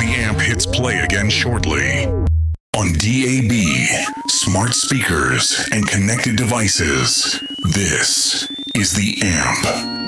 The AMP hits play again shortly. On DAB, smart speakers, and connected devices, this is The AMP.